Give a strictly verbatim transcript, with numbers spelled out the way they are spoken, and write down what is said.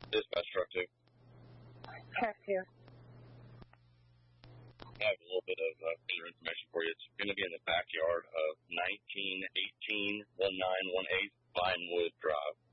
Dispatch truck two. Truck two. I have a little bit of uh, further information for you. It's going to be in the backyard of nineteen eighteen one nine one eight Vinewood Drive.